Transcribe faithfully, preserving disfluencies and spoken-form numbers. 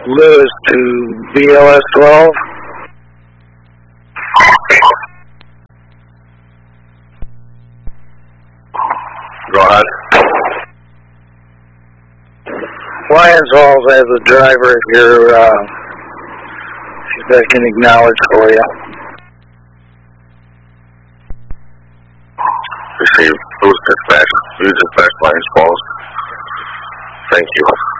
Lewis to B L S twelve. Go ahead. Lions Halls has a driver here. Uh, see if I can acknowledge for you. Receive. Who's dispatch? You dispatch Lions Falls. Thank you.